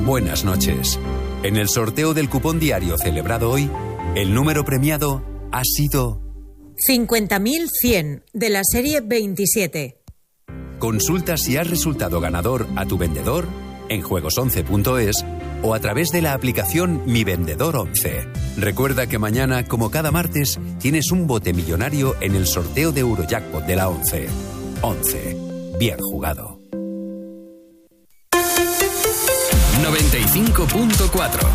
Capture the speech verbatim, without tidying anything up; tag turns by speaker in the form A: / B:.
A: buenas noches. En el sorteo del cupón diario celebrado hoy, el número premiado ha sido
B: cincuenta mil cien de la serie veintisiete.
A: Consulta si has resultado ganador a tu vendedor en juegos once punto es o a través de la aplicación Mi Vendedor once. Recuerda que mañana, como cada martes, tienes un bote millonario en el sorteo de Eurojackpot de la once. once. Bien jugado.
C: noventa y cinco punto cuatro